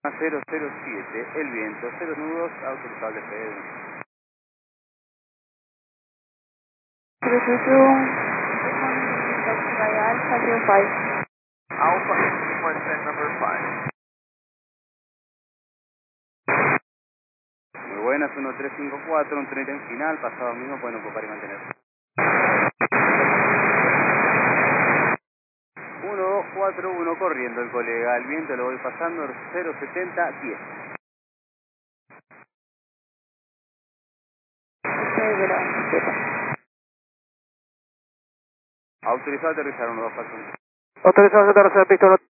007, el viento, 0 nudos, autorizado al despegue. 222, good morning, taxi by Alpha 05. Alpha, request stand number 5. Muy buenas, 1354, un 30 en final, pasado mismo pueden ocupar y mantener. 1241 corriendo el colega, el viento lo voy pasando, 070, 10. Autorizado a aterrizar, 1241. Autorizado a aterrizar, Víctor.